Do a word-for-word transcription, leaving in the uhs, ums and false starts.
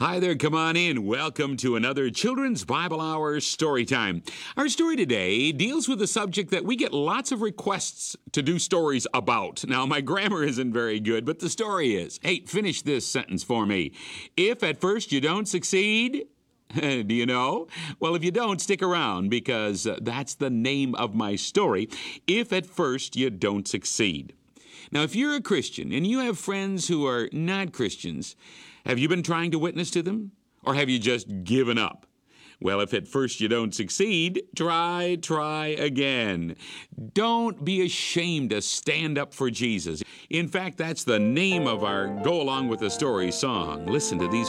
Hi there, come on in. Welcome to another Children's Bible Hour story time. Our story today deals with a subject that we get lots of requests to do stories about. Now, my grammar isn't very good, but the story is. Hey, finish this sentence for me. If at first you don't succeed, do you know? Well, if you don't, stick around because uh, that's the name of my story. If at first you don't succeed. Now, if you're a Christian and you have friends who are not Christians, have you been trying to witness to them? Or have you just given up? Well, if at first you don't succeed, try, try again. Don't be ashamed to stand up for Jesus. In fact, that's the name of our Go Along with the Story song. Listen to these